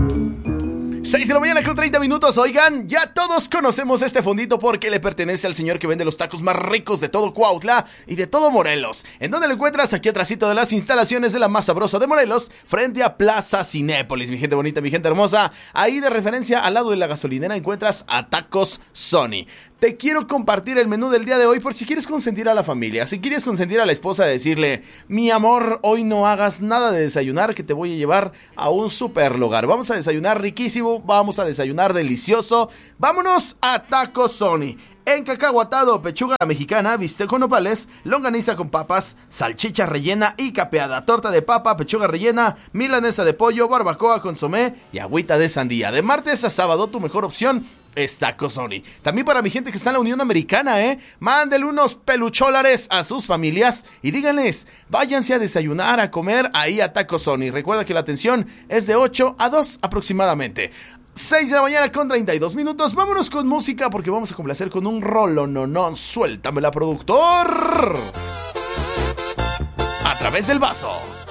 6 de la mañana con 30 minutos. Oigan, ya todos conocemos este fondito porque le pertenece al señor que vende los tacos más ricos de todo Cuautla y de todo Morelos. ¿En dónde lo encuentras? Aquí atrásito de las instalaciones de la más sabrosa de Morelos, frente a Plaza Cinépolis. Mi gente bonita, mi gente hermosa. Ahí de referencia al lado de la gasolinera encuentras a Tacos Sony. Te quiero compartir el menú del día de hoy por si quieres consentir a la familia. Si quieres consentir a la esposa, decirle: mi amor, hoy no hagas nada de desayunar, que te voy a llevar a un super lugar. Vamos a desayunar riquísimo, vamos a desayunar delicioso. Vámonos a Tacos Sony. En cacahuatado, pechuga mexicana, bistec con nopales, longaniza con papas, salchicha rellena y capeada, torta de papa, pechuga rellena, milanesa de pollo, barbacoa, consomé y agüita de sandía. De martes a sábado, tu mejor opción es Tacos Sony. También para mi gente que está en la Unión Americana, mándenle unos pelucholares a sus familias y díganles: váyanse a desayunar, a comer ahí a Tacos Sony. Recuerda que la atención es de 8 a 2 aproximadamente. 6 de la mañana con 32 minutos. Vámonos con música porque vamos a complacer con un rolo. No, suéltamela, productor. A través del vaso.